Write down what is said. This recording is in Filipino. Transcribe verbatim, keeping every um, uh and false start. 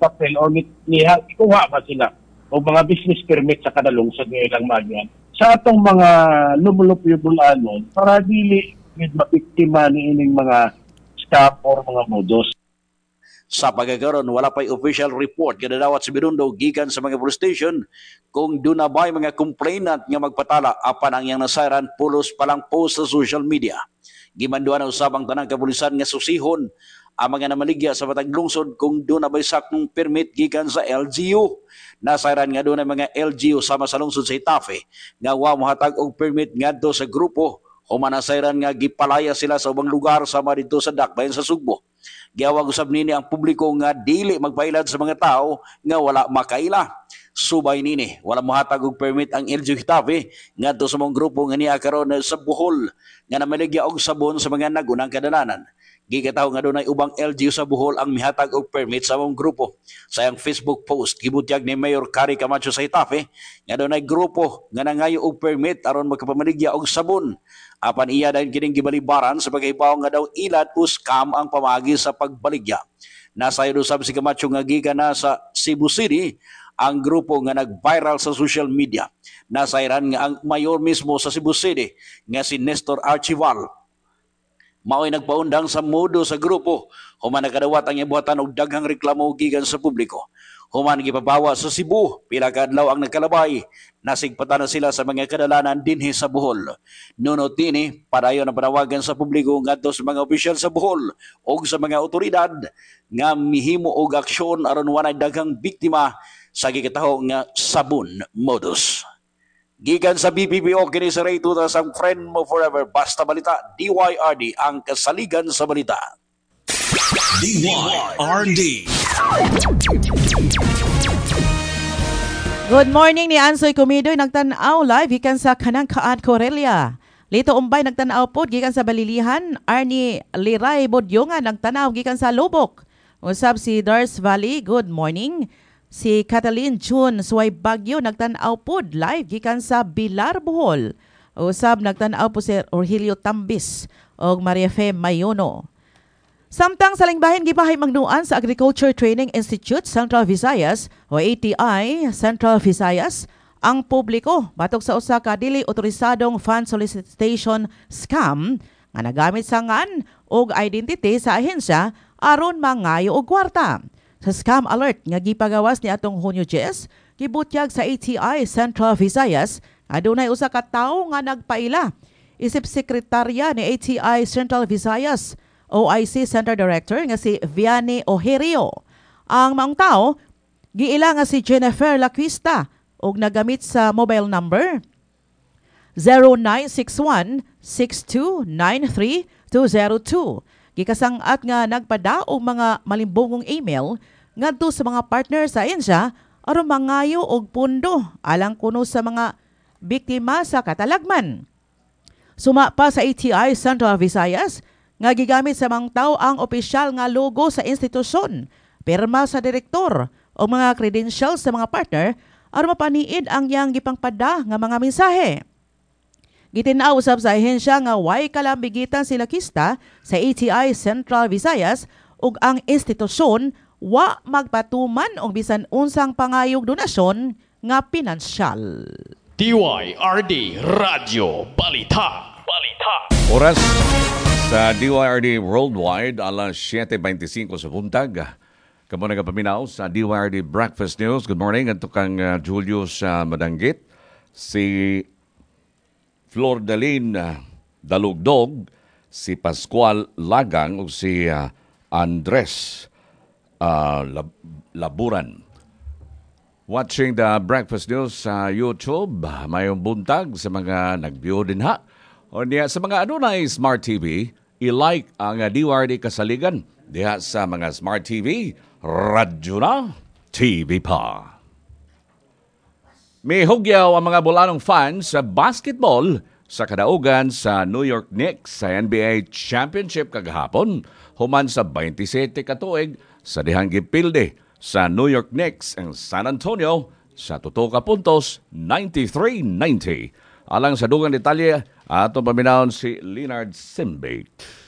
papel o ni, niha, ikuha ba sila o mga business permit sa kada lungsod ng ilang magyan sa atong mga lumulupyubulanon para dili with mapiktima ni ining mga staff or mga modus. Sa pagkakaroon, wala pa'y official report kada dawat sa Binondo gikan sa mga police station kung doon na ba'y mga complainant nga magpatala apan ang yang nasairan pulos palang post sa social media. Gimanduan na usabang tanang kapulisan nga susihon ang mga namaligya sa Batang Lungsod kung doon na ba'y sakong permit gikan sa L G U. Nasairan nga doon ang mga L G U sama sa lungsod sa Itafe nga wa mohatag og permit ngadto sa grupo. Humanasairan nga gipalaya sila sa ubang lugar sama dito sa Dakbayan sa Sugbo. Giawag usab nini ang publiko nga dili magpailad sa mga tao nga wala makaila. Subay nini, wala mohatag og permit ang L G U Itafe ngadto sa mga grupo nga niya karon sa Bohol nga namaligya og sabon sa mga nagunang kadalanan. Gikataw nga dunay ubang L G U sa Bohol ang mihatag og permit sa mong grupo. Sa iyang Facebook post, gibutyag ni Mayor Cari Camacho sa Itafe nga dunay grupo nga nangayo og permit aron magkapamaligya og sabon. Apan iya dahil kining gibalibaran sa paghibaw nga daw ilad o scam ang pamagi sa pagbaligya. Nasayo usab si Camacho nga gikan na sa Cebu City ang grupo nga nag-viral sa social media. Nasairan nga ang mayor mismo sa Cebu City nga si Nestor Archival mao'y nagpaundang sa modo sa grupo. Human nakadawat ang ibuhatan og daghang reklamo gikan sa publiko. Human gipabawa sa Cebu, pila ka adlaw ang nagkalabay. Nasigpatan na sila sa mga kadalanan dinhi sa Bohol. Nunot ini, padayon ang panawagan sa publiko ngadto sa mga opisyal sa Bohol o sa mga otoridad nga mihimo og aksyon aron walay daghang biktima sa gikataho nga sabon modus. Gikan sa B P P O, kini sa Ray Tutas ang friend mo forever. Basta Balita, D Y R D, ang kasaligan sa balita. D Y R D. Good morning ni Ansoy Comidoy, nagtanaw live gikan sa kanang Kaan Corelia. Lito umbay nagtanaw pod gikan sa Balilihan. Arnie Liray Bodyonga nagtanaw gikan sa Lubok. Usab si Dars Valley, good morning. Si Catalin June Suway Bagyo nagtanaw pod live gikan sa Bilar Bohol. Usab nagtanaw po si Orhilio Tambis og Maria Fe Mayono. Samtang sa lingbahin gipahay magnuan sa Agriculture Training Institute Central Visayas o A T I Central Visayas ang publiko batok sa usa ka dili otorisadong fund solicitation scam nga nagamit sa ngan og identity sa ahensya aron mangayo og kwarta. Sa scam alert nga gipagawas ni atong Hunyo Jess, gibutyag sa A T I Central Visayas, adunay usa ka tawo nga nagpaila. Isip sekretarya ni A T I Central Visayas, O I C Center Director nga si Vianney Ojerio. Ang maong tawo, giila nga si Jennifer Laquista og nagamit sa mobile number zero nine six one six two nine three two zero two. Gikasang-at nga nagpada og mga malimbungong email ngadto sa mga partner sa ahensya aron mangayo og pundo alang kuno sa mga biktima sa katalagman. Suma pa sa A T I Central Visayas nga gigamit sa mga tawo ang opisyal nga logo sa institusyon, pirma sa direktor o mga credentials sa mga partner aron mapaniid ang yang gipangpada nga mga mensahe. Gitinaw usab sa ahensya nga way kalambigitan sila kista sa A T I Central Visayas ug ang institusyon wa magpatuman og bisan unsang pangayog donasyon nga pinansyal. D Y R D Radio Balita. Balita. Oras sa D Y R D Worldwide alas siyete beintisinko sa buntag. Kamo nagapaminaw sa D Y R D Breakfast News. Good morning adto kang uh, Julius uh, Madanggit, si Flordaline uh, Dalugdog, si Pascual Lagang ug si uh, Andres uh, Lab- Laburan. Watching the Breakfast News sa YouTube, mayong buntag sa mga nag-view din ha. O niya, sa mga ano na Smart T V, i-like ang D Y R D Kasaligan. Diha sa mga Smart T V, radyo na, T V pa. May hugyaw ang mga bulanong fans sa basketball sa kadaugan sa New York Knicks sa N B A Championship kagahapon. Human sa twenty-seven katuig sa dihang gipilde sa New York Knicks ang San Antonio sa tuto ka puntos ninety-three ninety. Alang sa dugang detalye, atong paminahon si Leonard Simbate.